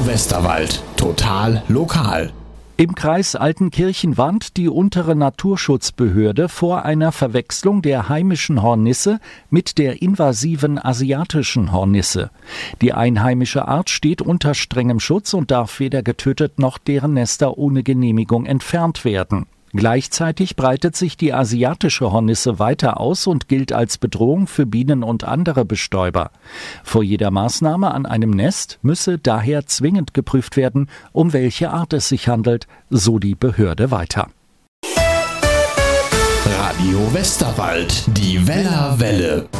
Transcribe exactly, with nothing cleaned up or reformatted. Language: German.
Westerwald. Total lokal. Im Kreis Altenkirchen warnt die untere Naturschutzbehörde vor einer Verwechslung der heimischen Hornisse mit der invasiven asiatischen Hornisse. Die einheimische Art steht unter strengem Schutz und darf weder getötet noch deren Nester ohne Genehmigung entfernt werden. Gleichzeitig breitet sich die asiatische Hornisse weiter aus und gilt als Bedrohung für Bienen und andere Bestäuber. Vor jeder Maßnahme an einem Nest müsse daher zwingend geprüft werden, um welche Art es sich handelt, so die Behörde weiter. Radio Westerwald, die Wellerwelle.